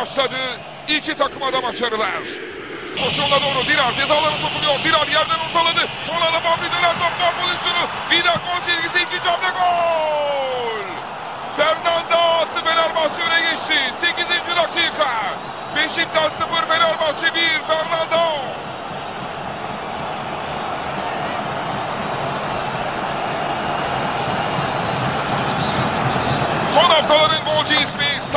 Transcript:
başladı. İki takıma da başarılar. Koşuğuna doğru Dirar cezalarına sokuluyor. Dirar yerden ortaladı. Sonra da Bambi döner top gol pozisyonu. Bir daha gol çizgisi, ikinci hamle gol. Fernanda attı, Fenerbahçe öne geçti. 8. dakika. Beşiktaş 0,